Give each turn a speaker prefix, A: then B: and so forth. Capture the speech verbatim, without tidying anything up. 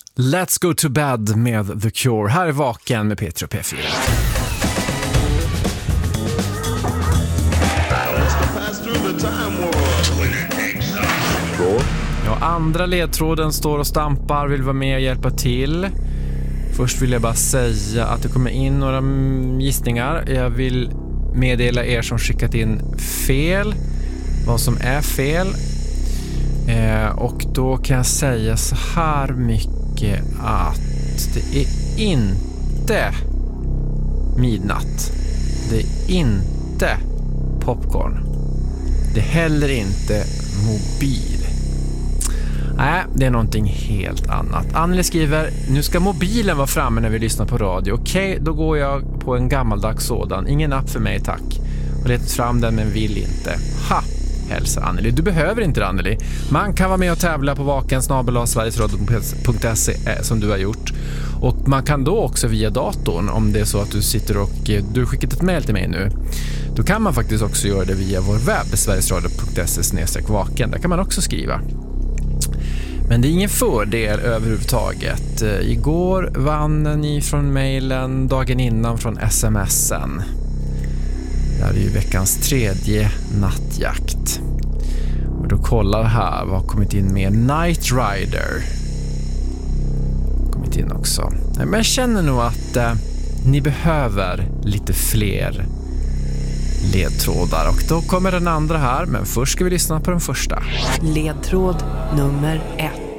A: Let's go to bed med The Cure. Här är Vaken med P tre och P fyra. Ja, andra ledtråden står och stampar, vill vara med och hjälpa till. Först vill jag bara säga att det kommer in några gissningar. Jag vill meddela er som skickat in fel vad som är fel. Eh, och då kan jag säga så här mycket att det är inte midnatt. Det är inte popcorn. Det är heller inte mobil. Nej, det är någonting helt annat. Anneli skriver, nu ska mobilen vara framme när vi lyssnar på radio. Okej, då går jag på en gammaldags sådan. Ingen app för mig, tack. Och letat fram den men vill inte. Ha, hälsar Anneli. Du behöver inte det, Anneli. Man kan vara med och tävla på vaken snabel-a sverigesradio punkt se som du har gjort. Och man kan då också via datorn, om det är så att du sitter och du har skickat ett mejl till mig nu, då kan man faktiskt också göra det via vår webb sverigesradio punkt se snedstreck vaken. Där kan man också skriva. Men det är ingen fördel överhuvudtaget. Igår vann ni från mejlen, dagen innan från smsen. Det här är ju veckans tredje nattjakt. Och då kollar här vad har kommit in med. Night Rider kommit in också. Men jag känner nog att eh, ni behöver lite fler ledtrådar. Och då kommer den andra här, men först ska vi lyssna på den första.
B: Ledtråd nummer ett.